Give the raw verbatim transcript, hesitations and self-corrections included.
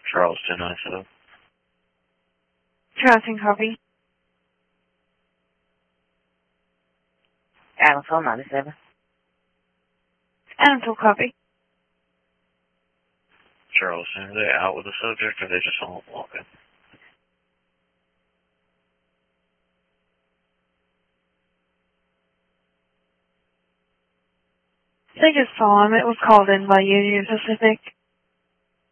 Charleston, I S O. Charleston, copy. Adamsville, ninety-seven. Adamsville, copy. Charleston, are they out with the subject or are they just all walking? They just saw him. It was called in by Union Pacific.